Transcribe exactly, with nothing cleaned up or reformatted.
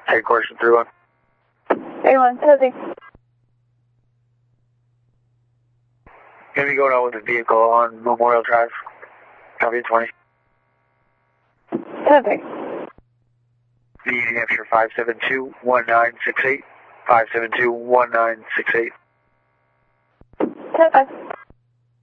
Headquarters from three one. three one, Susie. Gonna be going out with a vehicle on Memorial Drive. Copy twenty. Perfect. The New Hampshire five seven two, one nine six eight. five seven two, one nine six eight. Perfect.